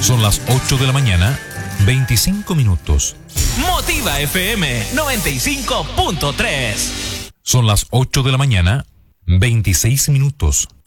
Son las 8 de la mañana, 25 minutos. Motiva FM 95.3. Son las 8 de la mañana, 26 minutos.